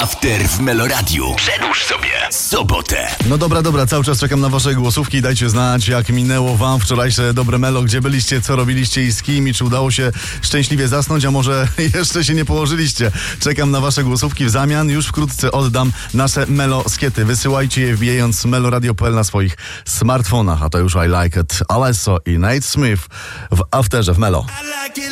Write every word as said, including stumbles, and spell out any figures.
After w Meloradiu. Przedłuż sobie sobotę. No dobra, dobra, cały czas czekam na wasze głosówki. Dajcie znać, jak minęło wam wczorajsze dobre melo, gdzie byliście, co robiliście i z kim, i czy udało się szczęśliwie zasnąć, a może jeszcze się nie położyliście. Czekam na wasze głosówki. W zamian już wkrótce oddam nasze melo skiety. Wysyłajcie je wbijając meloradio kropka p l na swoich smartfonach, a to już I Like It, Alesso i Nate Smith w Afterze w Melo.